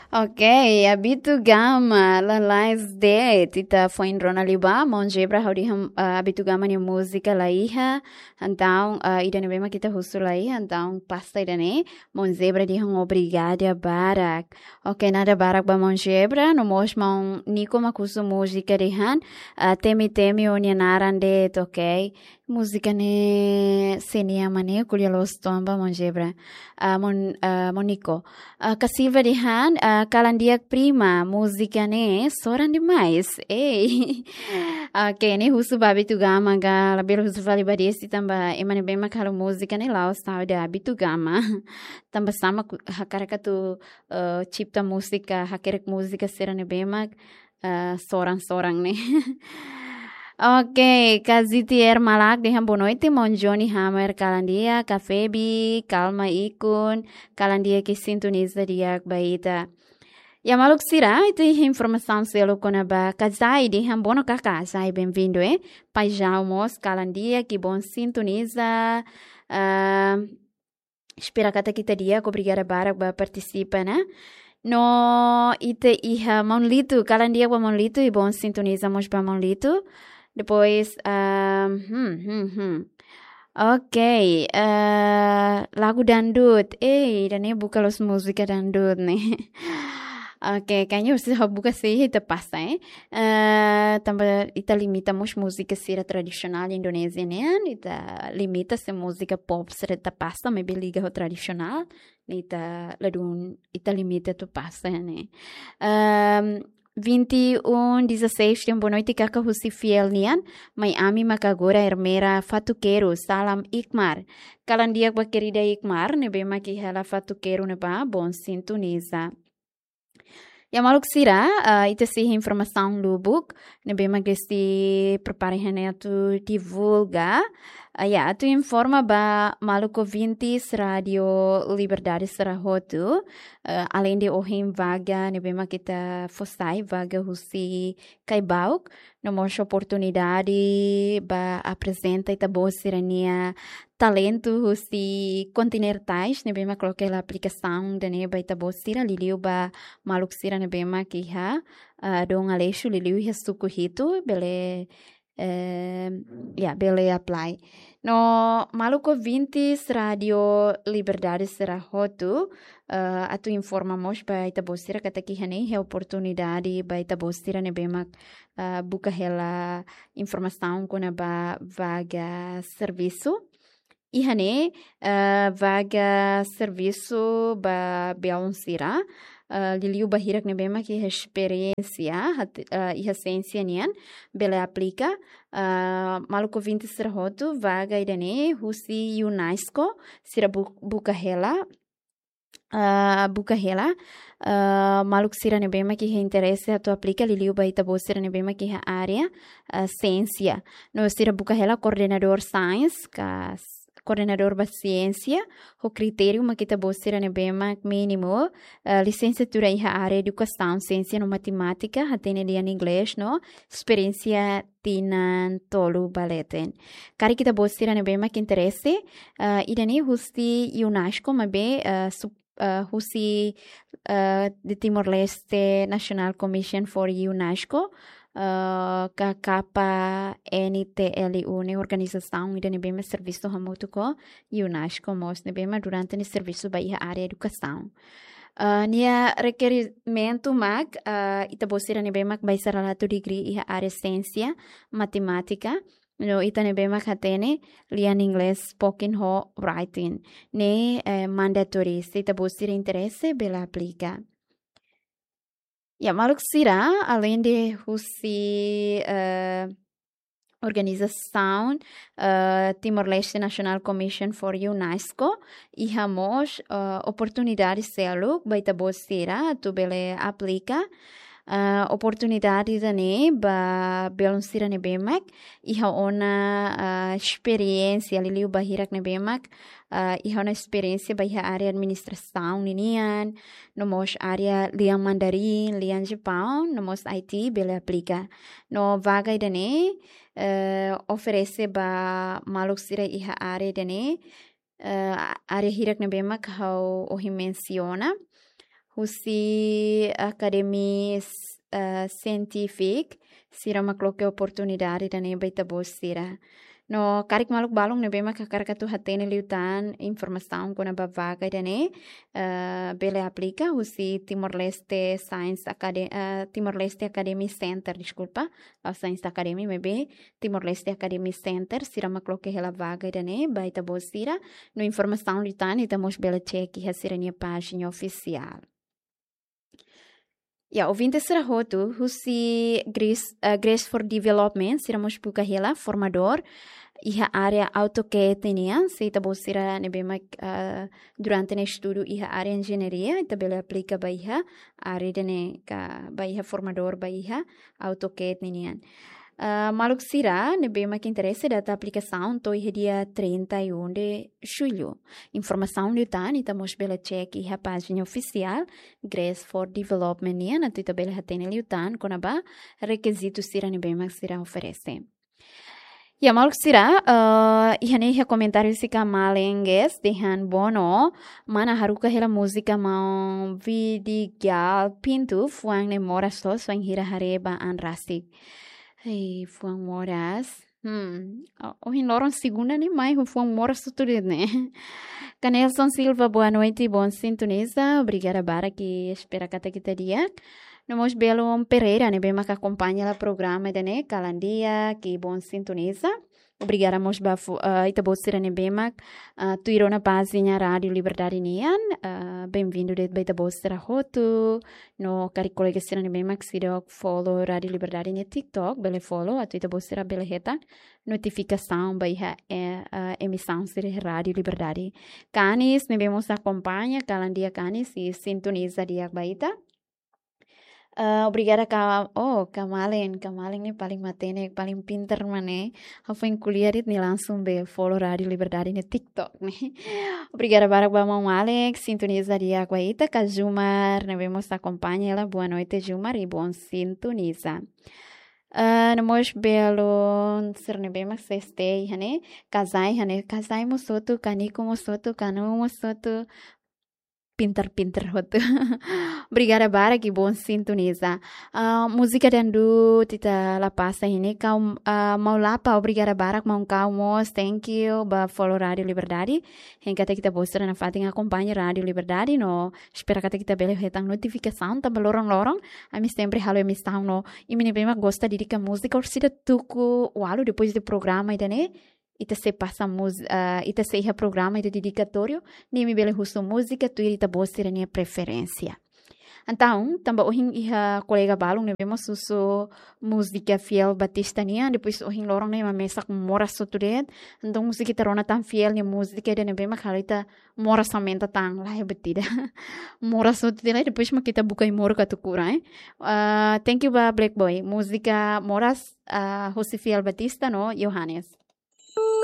Ok, habitu gama lalais de tita foi em Ronaliba, monjebra hauriham habitu gama ni música laiha, então idane bema kita husu laiha, então pasta idane monjebra diham obrigada barak. Ok, nada barak ba monjebra, no mos mon niko makusu música dihan, temi oninaran de ok. Música ne senia mane kulia los tomba monjebra. Moniko. Kasilva dihan kalandiak prima música ne soran demais. Ei. Okay, ne husu babi tu gama ga label husu vali badesi tamba emane bema kalo música ne laos tau da habitu gama. Tamba sama hakaraka tu cipta música hakerek música serane bema sorang-sorang ne. Ok, Kazitier Malak de boa noite, Monjoni Hammer, Kalandia, Cafebi, Calma Ikun, Kalandia que sintoniza dia baita. Ya maluk sira, itu informação selo konaba kazai de bono kaka, sai bem-vindo, Pai Jalmos, Kalandia que bom sintoniza. Espera kata kita dia, obrigada barak ba participa, né? No ite iha monlito, Kalandia ba monlito e bom sintonizamos ba monlito. Depois, ok, lagu dangdut. Dan ini buka los musika dangdut nih. Ok, kayaknya você buka sih itu pasta, tambah kita limitamos música sira tradicional Indonésia, né? Kita limita se música pop sira pasta, maybe liga o tradicional. Kita ladun, kita limita tu pasta, né? 21/16 tem boa noite kaka husi fiel nian mai ami makagora hermera fatuqueiro salam ikmar kalandiak ba querida ikmar ne be maki hala fatuqueiro ne ba bom sintoniza ya maluk sira ita sih informação lubuk ne be magesti preparem tu divulga tu informa ba maluco 20 Radio Liberdade Sarahotu além de ohim vaga ne bema kita fosai vaga husi kaibauk no mostra oportunidade ba apresenta ita boa sirania talento husi continentais ne bema coloquei a aplicação de ne ba ita boa sira liliu ba maluk sira ne bema ki ha dong aleixo liliu ha sukuhito bele bele apply. No Maluco 20 Radio Liberdade Sarahotu atu informamos ba ita bosira kata ki hane he oportunidade ba ita bosira ne bema buka hela informação kona ba vaga serviço e hane vaga serviço ba beonsira liliu bahirak ne bema ki experiência e ciência nian bele aplica Maluco 20 Sarahotu vaga idane husi UNESCO sira buka hela Maluco sira ne bema ki interesse atu aplica liliu baita bo sira ne bema ki área ciência no sira buka hela coordenador science coordenador da ciência, o critério uma kita bosira ne bema mínimo, licenciatura em área educação, ciência no matemática, atene dia em inglês, no, experiência tinan tolu baleten. Kari kita bosira ne bema que interesse, idane husti UNESCO, mabe husi de Timor-Leste National Commission for UNESCO, KKNTLU, né, organização e de bema serviço remoto com UNESCO, mos ne bema durante o serviço ba a área educação. Nia requerimento mag ita bosira ne bema ba saralato degree a área ciência, matemática, no ita ne bema katene lian inglês spoken ho writing, ne mandatory, se ita bosira interesse bela aplica. Ya, maluk sira, além de husi organização Timor-Leste National Commission for UNESCO e hamos oportunidades selo baita bosira tu bele aplica oportunidade dane ba belum sira ne bemak e ona experiência liliu bahirak ne bemak e ona experiência baia área administração ninian no mos área liang mandarim liang Japão no mos IT bele aplica no vaga dane oferece ba maluk sira e área dane área hirak ne bemak hau ohi menciona husi academia científica, sira makloke oportunidade da neba itabos sira. No karik maluk balong nebe makakarka tu hatene liutan informação kuna bavaga dane bele aplica husi Timor-Leste Timor-Leste Academy Center, desculpa, Science Academy mebe Timor-Leste Academy Center sira makloke hela vaga dane baita bosira no informação liutan itamos bele check hasira nia página oficial. Ja, ouvinte será roto, husi Grace for Development, sira mos buka hela formador, iha área AutoCAD nian, se ita bosira nebema durante ne estudo iha área engenharia, ita bele aplica ba iha área dene ka ba iha formador ba iha AutoCAD nian. Maluk sira nebema que interessa data aplicação to iha dia 31 de julho. Informação liutan ita mos bele check iha página oficial Grace for Development nian, atu ita bele hatene liutan konaba requisito sira nebema sira oferece. Ya maluk sira ihane comentário sika malengues dehan bono mana haruka hela música mau vidigal pintu fuang ne moras to swang hira hareba an rasik. Hey, fuang moras. Ohin loron segunda ni mai fuang moras tudo né. Canelson Silva, boa noite e bom sintoniza. Obrigada bara que espera kata kita dia. Nós belo Pereira, né, bem que acompanha o programa da né, Calandia, que bom sintoniza. Obrigada mos ba itabosira ne bem tu irá na página Rádio Liberdade nian. Bem-vindo de itabosira hotu. No cari colega sira ne bem que sira follow Rádio Liberdade ne TikTok, bele follow, atu itabosira bele heta notificação ba iha emissão sira Rádio Liberdade. Canis ne bem mos acompanha Calandia Canis e sintoniza dia baita. Obrigada Kamalen ni paling matene, paling pinter mane. Aku yang kuliah ni langsung be follow Rádio Liberdade ni TikTok nih. Obrigada para Bamão Alex, sintoniza dia com a Ita, Jumar, ne vemos acompanha ela. Boa noite Jumar e bom sintoniza. Namos belo ser ne bem mas stay hane, casai mosoto, canico mosoto, canu mosoto. Pinter hotu. Obrigada bara que bom sintoniza. Música dandu tita la passa ini kau mau lapa obrigada bara mau kau mos thank you ba follow Rádio Liberdade. Hingga kita bosta na fating acompanha Rádio Liberdade no espera kata kita bele hetang notificação tambah lorong ami sempre halo ami stau no imini bema gosta de dica música or sida tuku walu depois do programa ida ne ita se passa ita se iha programa ita dedicatório ni mi bele husu música tu ita bosira nia preferência. Então, também ohin iha colega balung ne vemos susu música fiel batista nia depois ohin lorong ne mesa com mora soturet. Então música tarona tan fiel ni música de ne vemos kalita mora samenta tang lah betida. Mora soturet depois kita buka mora katukura thank you ba Black Boy. Música moras Jose Fiel Batista no Johannes.